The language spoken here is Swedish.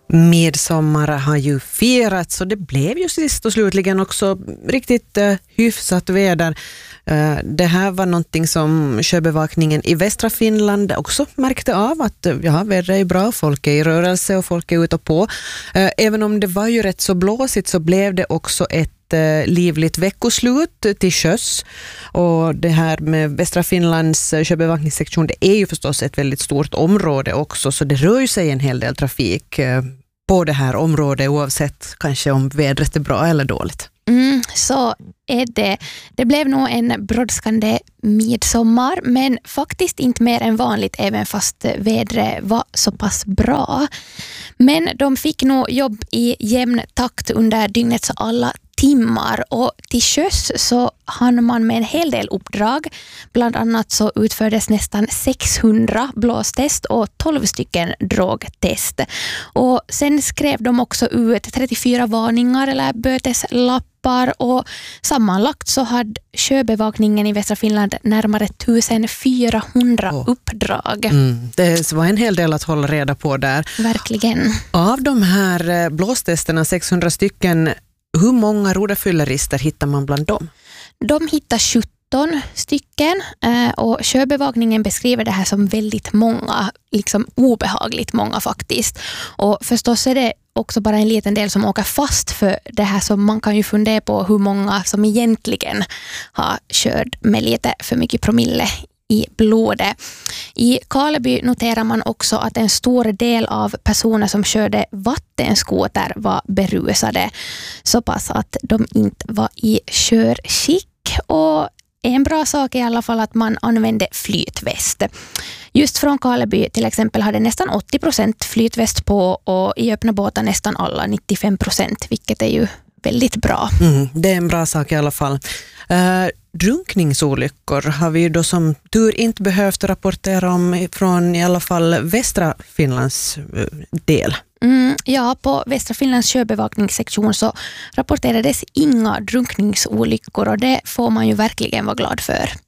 Midsommar har ju firats och det blev ju sist och slutligen också riktigt hyfsat väder. Det här var någonting som sjöbevakningen i västra Finland också märkte av, att vädret är bra, folk är i rörelse och folk är ute och på. Även om det var ju rätt så blåsigt så blev det också ett livligt veckoslut till sjöss, och det här med västra Finlands sjöbevakningssektion, det är ju förstås ett väldigt stort område också, så det rör ju sig en hel del trafik på det här området oavsett kanske om vädret är bra eller dåligt. Så är det. Det blev nog en brådskande midsommar, men faktiskt inte mer än vanligt även fast vädret var så pass bra. Men de fick nog jobb i jämn takt under dygnets alla timmar, och till sjöss så hann man med en hel del uppdrag. Bland annat så utfördes nästan 600 blåstest och 12 stycken drogtest. Och sen skrev de också ut 34 varningar eller böteslappar, och sammanlagt så hade sjöbevakningen i västra Finland närmare 1400 uppdrag. Det var en hel del att hålla reda på där. Verkligen. Av de här blåstesterna, 600 stycken, hur många roderfyllerister hittar man bland dem? De hittar 17 stycken, och sjöbevakningen beskriver det här som väldigt många, liksom obehagligt många faktiskt. Och förstås är det också bara en liten del som åker fast för det här, så man kan ju fundera på hur många som egentligen har kört med lite för mycket promille i blodet. I Karleby noterar man också att en stor del av personer som körde vattenskoter var berusade, så pass att de inte var i körskick. Och en bra sak är i alla fall att man använde flytväst. Just från Karleby till exempel hade nästan 80% flytväst på, och i öppna båtar nästan alla 95%, vilket är ju väldigt bra. Det är en bra sak i alla fall. Drunkningsolyckor har vi ju då som tur inte behövt rapportera om från i alla fall västra Finlands del. Ja, på västra Finlands sjöbevakningssektion så rapporterades inga drunkningsolyckor, och det får man ju verkligen vara glad för.